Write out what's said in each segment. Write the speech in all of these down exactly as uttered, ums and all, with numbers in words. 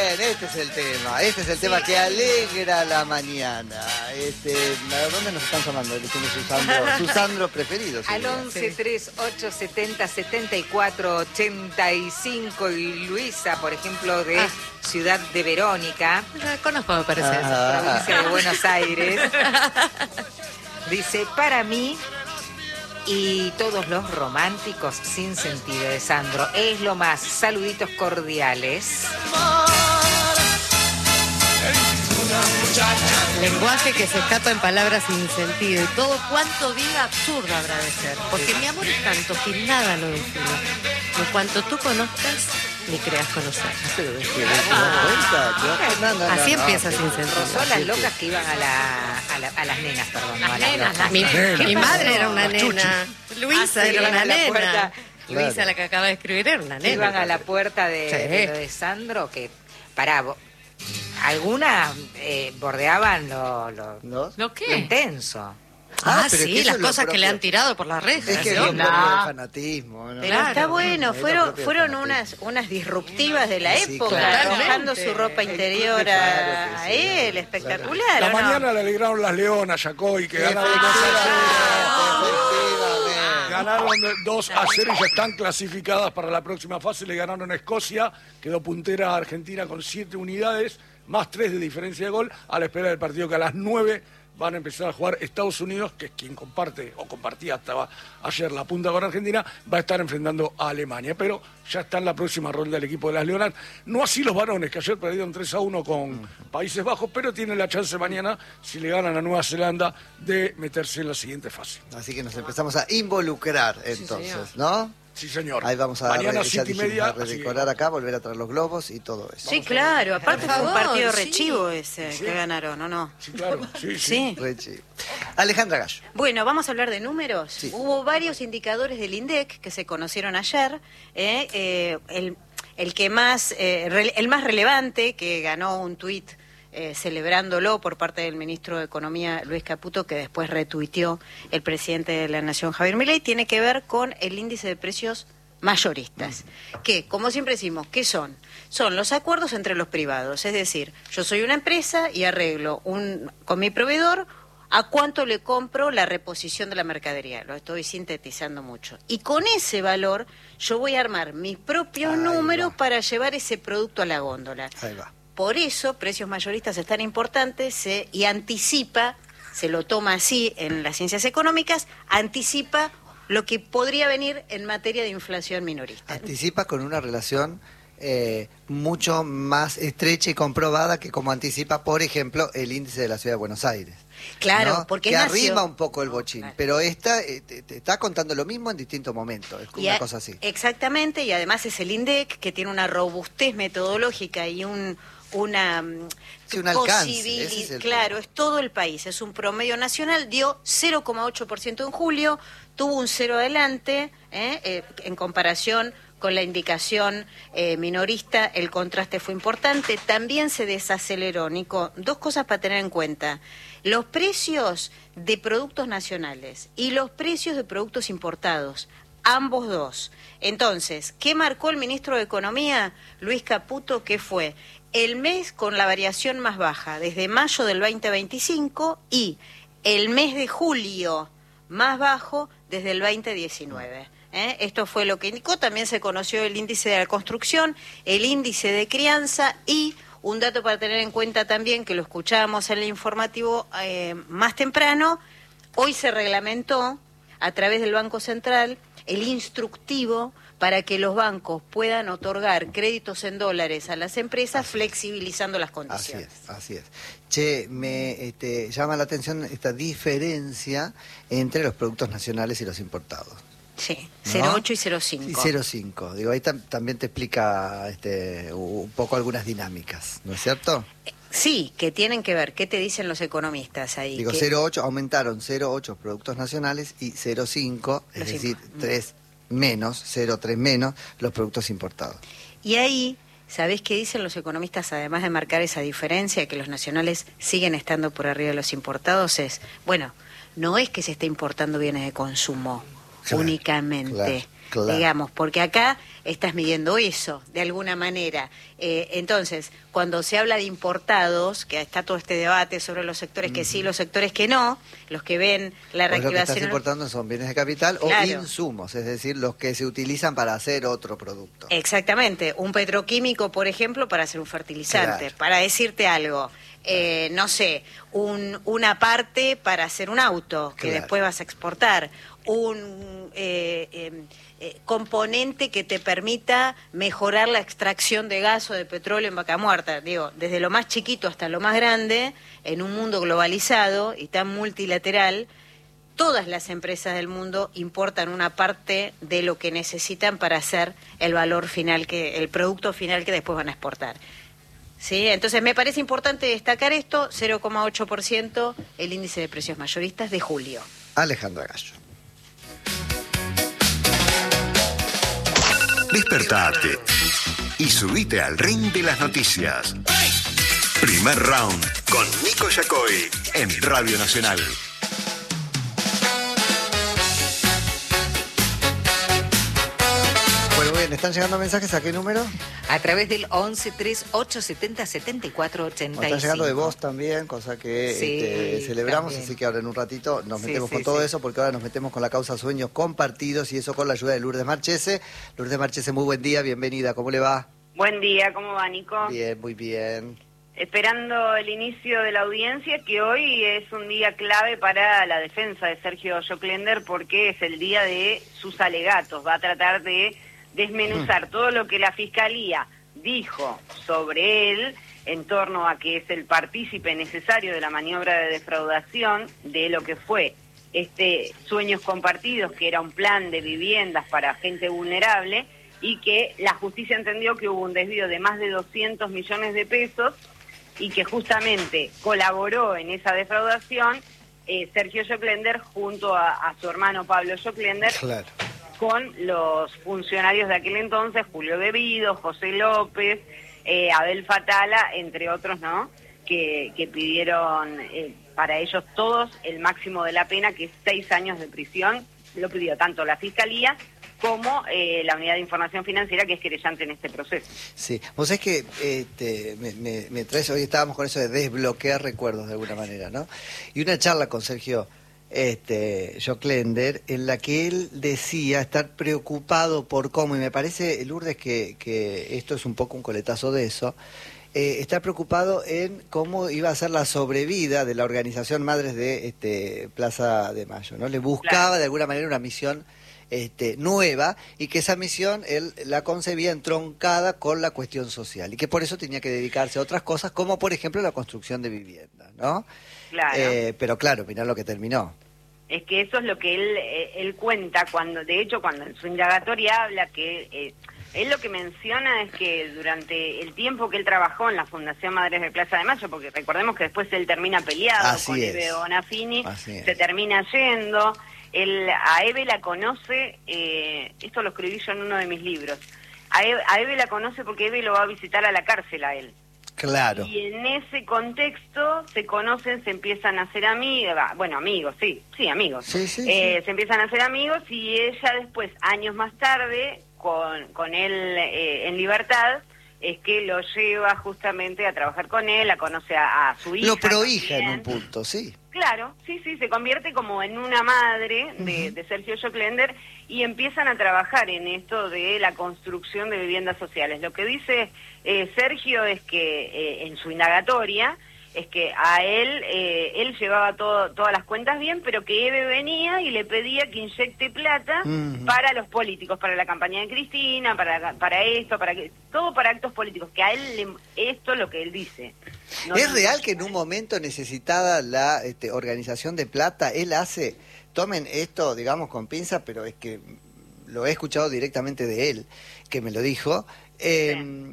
bien, este es el tema. Este es el sí. tema que alegra la mañana. Este, ¿a dónde nos están llamando? Él tiene su Sandro, su Sandro preferido. Al once, tres, ocho, setenta, setenta y cuatro, ochenta y cinco. Y Luisa, por ejemplo, de ah. Ciudad de Verónica. La conozco, me parece. Ah. Provincia de Buenos Aires. Dice, para mí y todos los románticos sin sentido de Sandro, es lo más. Saluditos cordiales. Lenguaje que se escapa en palabras sin sentido y todo cuanto diga absurdo habrá de ser. Porque mi amor es tanto que nada lo define. En cuanto tú conozcas, ni creas conocer. Así empieza sin sentido. Son las locas que iban a, la, a, la, a las nenas, perdón. Las no, nenas, las mi, mi madre era una nena. Luisa ah, era una nena. Puerta, Luisa, claro. La que acaba de escribir, era una nena. Iban a la puerta de, sí. de lo de Sandro, que pará, algunas eh, bordeaban lo, lo, ¿No? ¿Lo qué? Lo intenso. Ah, ah sí, las cosas que le han tirado por las rejas. Es que ¿no? es no. el fanatismo. ¿no? Pero claro. Está bueno, fueron fueron unas unas disruptivas de la sí, época, claro. Dejando su ropa interior claro a sí, él, sí, espectacular. Claro. La ¿no? mañana le alegraron las leonas, Yacoy, que ganaron Ganaron dos a cero y ya están clasificadas para la próxima fase. Le ganaron a Escocia, quedó puntera Argentina con siete unidades, más tres de diferencia de gol, a la espera del partido que a las nueve van a empezar a jugar Estados Unidos, que es quien comparte, o compartía hasta ayer la punta con Argentina, va a estar enfrentando a Alemania. Pero ya está en la próxima ronda del equipo de las Leonas. No así los varones, que ayer perdieron tres a uno con Países Bajos, pero tienen la chance mañana, si le ganan a Nueva Zelanda, de meterse en la siguiente fase. Así que nos empezamos a involucrar, entonces, sí, ¿no? Sí, señor. Ahí vamos a mañana re, siete y media, redecorar acá, volver a traer los globos y todo eso. Sí, claro. Aparte fue un partido re chivo ese sí. que ganaron, ¿o no? Sí, claro. Sí, sí. sí. Re chivo. Alejandra Gallo. Bueno, vamos a hablar de números. Sí. Hubo varios indicadores del INDEC que se conocieron ayer. Eh, eh, el, el que más, eh, re, el más relevante, que ganó un tuit Eh, celebrándolo por parte del ministro de Economía, Luis Caputo, que después retuiteó el presidente de la Nación, Javier Milei, tiene que ver con el índice de precios mayoristas, mm. que, como siempre decimos, ¿qué son? Son los acuerdos entre los privados, es decir, yo soy una empresa y arreglo un, con mi proveedor a cuánto le compro la reposición de la mercadería, lo estoy sintetizando mucho, y con ese valor yo voy a armar mis propios Ahí números va. para llevar ese producto a la góndola. Ahí va. Por eso, precios mayoristas es tan importante se, y anticipa, se lo toma así en las ciencias económicas, anticipa lo que podría venir en materia de inflación minorista. Anticipa con una relación eh, mucho más estrecha y comprobada que como anticipa, por ejemplo, el índice de la Ciudad de Buenos Aires. Claro, ¿no? porque que nació... arrima un poco el bochín, claro. pero esta eh, te, te está contando lo mismo en distintos momentos, es una a... cosa así. Exactamente, y además es el INDEC que tiene una robustez metodológica y un... una sí, un alcance, posibilidad, es claro, problema. Es todo el país, es un promedio nacional, dio cero coma ocho por ciento en julio, tuvo un cero adelante, ¿eh? Eh, en comparación con la indicación eh, minorista, el contraste fue importante, también se desaceleró, Nico, dos cosas para tener en cuenta, los precios de productos nacionales y los precios de productos importados, ambos dos. Entonces, ¿qué marcó el ministro de Economía, Luis Caputo? ¿Qué fue? El mes con la variación más baja, desde mayo del veinte veinticinco, y el mes de julio más bajo desde el veinte diecinueve. ¿Eh? Esto fue lo que indicó. También se conoció el índice de la construcción, el índice de crianza y un dato para tener en cuenta también, que lo escuchábamos en el informativo eh, más temprano, hoy se reglamentó a través del Banco Central el instructivo para que los bancos puedan otorgar créditos en dólares a las empresas, así flexibilizando es. las condiciones. Así es, así es. Che, me este, llama la atención esta diferencia entre los productos nacionales y los importados. Sí, cero coma ocho ¿no? y cero coma cinco. Y cero coma cinco. Digo, ahí tam también te explica este, un poco algunas dinámicas, ¿no es cierto? Sí, que tienen que ver. ¿Qué te dicen los economistas ahí? Digo, que... cero coma ocho, aumentaron cero coma ocho productos nacionales y cero coma cinco, es los decir, tres menos, cero coma tres menos, los productos importados. Y ahí, ¿sabés qué dicen los economistas, además de marcar esa diferencia, que los nacionales siguen estando por arriba de los importados? Es, bueno, no es que se esté importando bienes de consumo, claro, únicamente. Claro. Claro. digamos, porque acá estás midiendo eso, de alguna manera. Eh, entonces, cuando se habla de importados, que está todo este debate sobre los sectores que sí, los sectores que no, los que ven la Pues lo que estás reactivación... importando son bienes de capital Claro. o insumos, es decir, los que se utilizan para hacer otro producto. Exactamente, un petroquímico, por ejemplo, para hacer un fertilizante, Claro. para decirte algo, eh, no sé, un, una parte para hacer un auto que Claro. después vas a exportar, un eh, eh, eh, componente que te permita mejorar la extracción de gas o de petróleo en Vaca Muerta, digo, desde lo más chiquito hasta lo más grande, en un mundo globalizado y tan multilateral. Todas las empresas del mundo importan una parte de lo que necesitan para hacer el valor final, que el producto final que después van a exportar. ¿Sí? Entonces me parece importante destacar esto, cero coma ocho por ciento el índice de precios mayoristas de julio. Alejandra Gallo. Despertate y subite al ring de las noticias. Primer round con Nico Yacoy en Radio Nacional. Bueno, muy bien, ¿están llegando mensajes a qué número? A través del once tres ocho setenta setenta y cuatro ochenta y cinco. Están llegando de vos también, cosa que Sí, este, celebramos, también. así que ahora en un ratito nos Sí, metemos sí, con todo sí. eso, porque ahora nos metemos con la causa Sueños Compartidos y eso con la ayuda de Lourdes Marchese. Lourdes Marchese, muy buen día, bienvenida, ¿cómo le va? Buen día, ¿cómo va, Nico? Bien, muy bien. Esperando el inicio de la audiencia, que hoy es un día clave para la defensa de Sergio Joclender, porque es el día de sus alegatos. Va a tratar de desmenuzar todo lo que la Fiscalía dijo sobre él en torno a que es el partícipe necesario de la maniobra de defraudación, de lo que fue este Sueños Compartidos, que era un plan de viviendas para gente vulnerable, y que la justicia entendió que hubo un desvío de más de doscientos millones de pesos y que justamente colaboró en esa defraudación eh, Sergio Joclender junto a, a su hermano Pablo Joclender, Claro. con los funcionarios de aquel entonces, Julio Devido, José López, eh, Abel Fatala, entre otros, ¿no?, que, que pidieron eh, para ellos todos el máximo de la pena, que es seis años de prisión. Lo pidió tanto la Fiscalía como eh, la Unidad de Información Financiera, que es querellante en este proceso. Sí, vos sabés que este, me, me, me traes, hoy estábamos con eso de desbloquear recuerdos de alguna manera, ¿no? Y una charla con Sergio este, Joclender, en la que él decía estar preocupado por cómo, y me parece, Lourdes, que, que esto es un poco un coletazo de eso, eh, está preocupado en cómo iba a ser la sobrevida de la organización Madres de este, Plaza de Mayo, ¿no? Le buscaba Claro. de alguna manera una misión Este, nueva, y que esa misión él la concebía entroncada con la cuestión social y que por eso tenía que dedicarse a otras cosas, como por ejemplo la construcción de viviendas, ¿no? Claro. Eh, pero claro, mirá lo que terminó. Es que eso es lo que él eh, él cuenta, cuando de hecho cuando en su indagatoria habla que eh, él lo que menciona es que durante el tiempo que él trabajó en la Fundación Madres de Plaza de Mayo, porque recordemos que después él termina peleado Así con es. Eve Bonafini, Así es. se termina yendo. Él, a Eve la conoce, eh, esto lo escribí yo en uno de mis libros, a Eve, a Eve la conoce porque Eve lo va a visitar a la cárcel a él. Claro. Y en ese contexto se conocen, se empiezan a hacer amigos, bueno, amigos, sí, sí, amigos. Sí, sí, Eh, sí. Se empiezan a hacer amigos y ella después, años más tarde, con, con él eh, en libertad, es que lo lleva justamente a trabajar con él, la conoce a, a su hija. Lo prohija en también. un punto, sí. Claro, sí, sí, se convierte como en una madre de, de Sergio Joclender y empiezan a trabajar en esto de la construcción de viviendas sociales. Lo que dice eh, Sergio es que eh, en su indagatoria es que a él, eh, él llevaba todo, todas las cuentas bien, pero que Eve venía y le pedía que inyecte plata Ujú. para los políticos, para la campaña de Cristina, para, para esto, para que todo para actos políticos, que a él le, esto es lo que él dice. No- ¿Es real que en un momento necesitada la este, organización de plata, él hace, tomen esto, digamos, con pinza, pero es que lo he escuchado directamente de él, que me lo dijo, eh,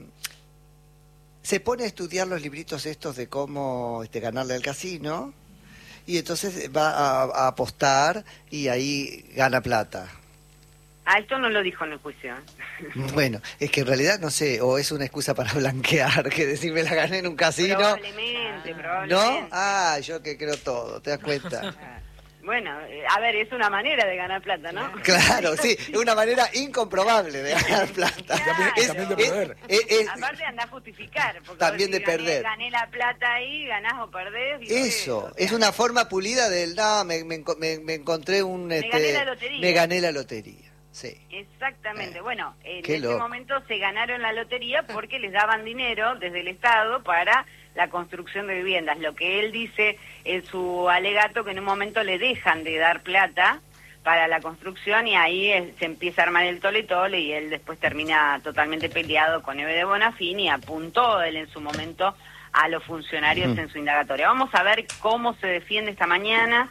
se pone a estudiar los libritos estos de cómo este, ganarle al casino, y entonces va a, a apostar y ahí gana plata. Ah, esto no lo dijo en el juicio. Bueno, es que en realidad no sé, o es una excusa para blanquear, que decir me la gané en un casino. Probablemente, ¿No? probablemente. Ah, yo que creo todo, ¿te das cuenta? Bueno, eh, a ver, es una manera de ganar plata, ¿no? Claro, sí, es una manera incomprobable de ganar plata. También, Es- también de es- perder. es- es- Aparte anda a justificar. Porque También vos de decís, perder. Gané, gané la plata ahí, ganás o perdés. y Eso, o sea, es una forma pulida del, no, me, me, enco- me- me encontré un... Me este, gané la lotería. Me gané la lotería, sí. Exactamente. Eh, Bueno, en qué ese loco. momento se ganaron la lotería porque les daban dinero desde el Estado para la construcción de viviendas. Lo que él dice en su alegato, que en un momento le dejan de dar plata para la construcción y ahí eh, se empieza a armar el tole tole y él después termina totalmente peleado con Eve de Bonafini y apuntó él en su momento a los funcionarios Mm. en su indagatoria. Vamos a ver cómo se defiende esta mañana,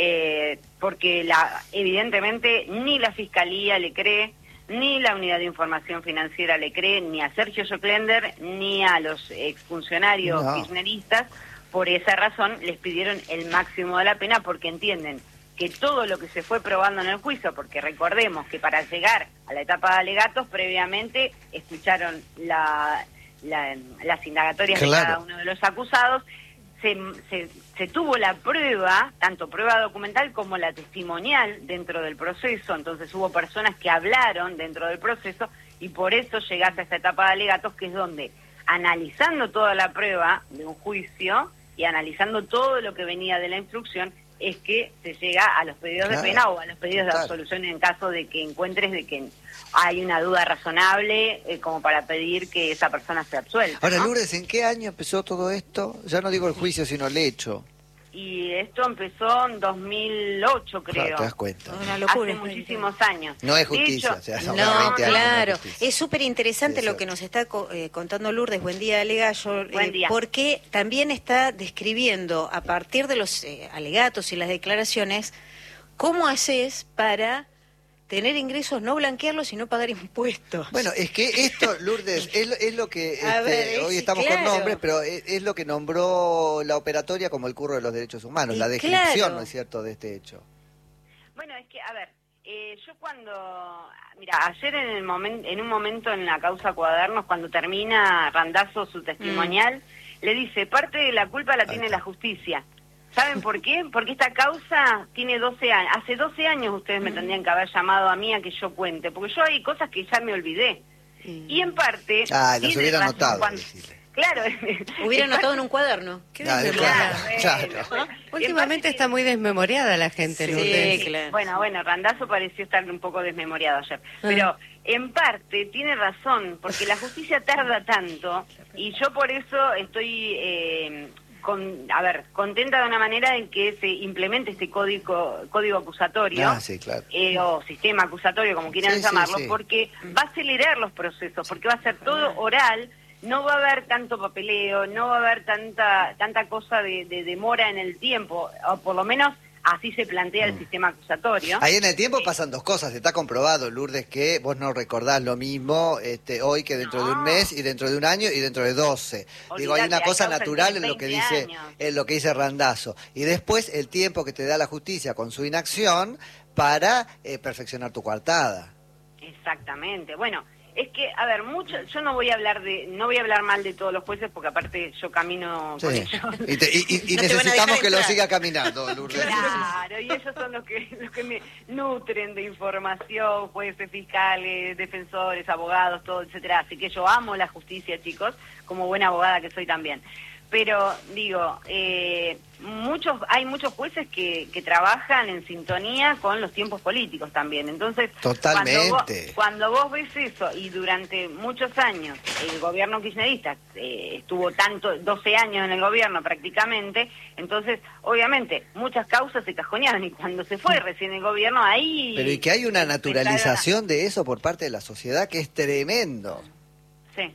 eh, porque la, evidentemente ni la Fiscalía le cree, ni la Unidad de Información Financiera le cree, ni a Sergio Joclender, ni a los exfuncionarios No. kirchneristas. Por esa razón les pidieron el máximo de la pena porque entienden que todo lo que se fue probando en el juicio, porque recordemos que para llegar a la etapa de alegatos previamente escucharon la, la- las indagatorias de Claro. cada uno de los acusados, se, se, se tuvo la prueba, tanto prueba documental como la testimonial dentro del proceso, entonces hubo personas que hablaron dentro del proceso y por eso llegás a esta etapa de alegatos, que es donde, analizando toda la prueba de un juicio y analizando todo lo que venía de la instrucción, es que se llega a los pedidos Claro. de pena o a los pedidos Total. de absolución en caso de que encuentres de que hay una duda razonable eh, como para pedir que esa persona sea absuelta. Ahora, ¿no? Lourdes, ¿en qué año empezó todo esto? Ya no digo el juicio, sino el hecho. Y esto empezó en dos mil ocho, creo. Claro, te das cuenta. Una locura. Hace muchísimos años. No es De justicia, hecho, o sea, son No, veinte años, no claro. es justicia. Es súper interesante Sí, lo sí. que nos está co- eh, contando Lourdes. Buen día, Alegallo. eh, Buen día. Porque también está describiendo, a partir de los eh, alegatos y las declaraciones, cómo haces para tener ingresos, no blanquearlos y no pagar impuestos. Bueno, es que esto, Lourdes, es, lo- es lo que A este, ver, es- hoy estamos claro. con nombres, pero es, es lo que nombró la operatoria como el curro de los derechos humanos, Y la descripción, claro. ¿no es cierto?, de este hecho. Bueno, es que, a ver, eh, yo cuando... Mira, ayer en, el momen- en un momento en la causa Cuadernos, cuando termina Randazzo su testimonial, le dice, parte de la culpa la Ahí tiene está. la justicia. ¿Saben por qué? Porque esta causa tiene doce años. Hace doce años ustedes me tendrían que haber llamado a mí a que yo cuente, porque yo hay cosas que ya me olvidé. Y en parte... Ah, las tiene hubiera razón anotado, cuando- decirle. Claro. Hubiera en anotado parte- en un cuaderno. Qué Ah, desmemoriada. claro, Bueno, claro. en Últimamente parte está muy desmemoriada la gente, Sí, Lourdes. claro. Bueno, bueno, Randazzo pareció estar un poco desmemoriado ayer. Pero en parte tiene razón, porque la justicia tarda tanto y yo por eso estoy, eh, con, a ver, contenta de una manera en que se implemente este código, código acusatorio. Ah, sí, claro. eh, o sistema acusatorio, como quieran Sí, sí, llamarlo, sí. porque va a acelerar los procesos, porque va a ser todo oral, no va a haber tanto papeleo, no va a haber tanta tanta cosa de, de demora en el tiempo, o por lo menos así se plantea el sistema acusatorio. Ahí en el tiempo pasan dos cosas, está comprobado, Lourdes, que vos no recordás lo mismo este, hoy que dentro de un No. mes y dentro de un año y dentro de doce. Digo, hay Olvídate, una hay cosa causas que natural tienen en lo que veinte dice años. en lo que dice Randazzo. Y después el tiempo que te da la justicia con su inacción para eh, perfeccionar tu coartada. Exactamente. Bueno, es que, a ver, mucho, yo no voy a hablar de, no voy a hablar mal de todos los jueces porque aparte yo camino con Sí. ellos. Y, te- y- y- y No te van a necesitamos dejar que lo entrar. siga caminando, Lourdes. Claro, y ellos son los que los que me nutren de información, jueces, fiscales, defensores, abogados, todo, etcétera. Así que yo amo la justicia, chicos, como buena abogada que soy también. Pero digo, eh, muchos hay muchos jueces que, que trabajan en sintonía con los tiempos políticos también. Entonces, Totalmente. Cuando vos, cuando vos ves eso y durante muchos años el gobierno kirchnerista eh, estuvo tanto doce años en el gobierno prácticamente, entonces obviamente muchas causas se cajonearon y cuando se fue recién el gobierno ahí... Pero y que hay una empezaron a- naturalización de eso por parte de la sociedad que es tremendo. Sí.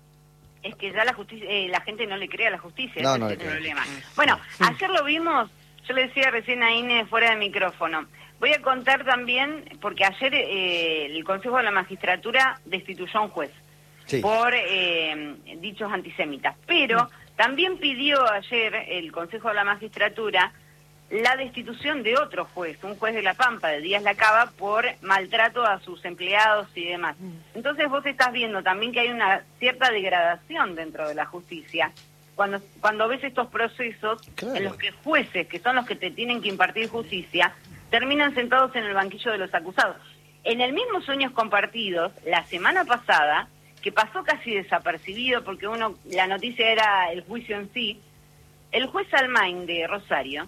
Es que ya la justicia, eh, la gente no le cree a la justicia, No, ese no es le el cree. problema. Bueno, ayer lo vimos, yo le decía recién a Inés fuera de micrófono. Voy a contar también, porque ayer eh, el Consejo de la Magistratura destituyó a un juez Sí. por eh, dichos antisemitas. Pero también pidió ayer el Consejo de la Magistratura la destitución de otro juez, un juez de La Pampa, de Díaz Lacaba, por maltrato a sus empleados y demás. Entonces vos estás viendo también que hay una cierta degradación dentro de la justicia, cuando, cuando ves estos procesos Claro. en los que jueces, que son los que te tienen que impartir justicia, terminan sentados en el banquillo de los acusados. En el mismo Sueños Compartidos, la semana pasada, que pasó casi desapercibido porque uno la noticia era el juicio en sí, el juez Almain de Rosario